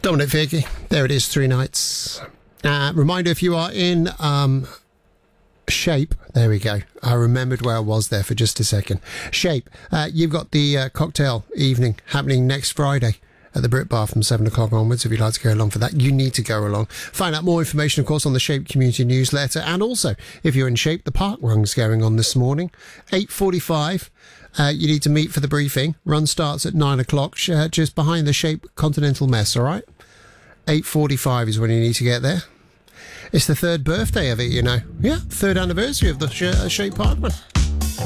Dominic Fierke. There it is, 3 nights. Reminder, if you are in Shape, there we go. I remembered where I was there for just a second. Shape, you've got the cocktail evening happening next Friday at the Brit Bar from 7 o'clock onwards. If you'd like to go along for that, you need to go along. Find out more information, of course, on the Shape community newsletter. And also, if you're in Shape, the park run's going on this morning, 8:45. You need to meet for the briefing. Run starts at 9 o'clock, just behind the Shape Continental Mess, all right? 8:45 is when you need to get there. It's the 3rd birthday of it, you know. Yeah, 3rd anniversary of the Shape Park run.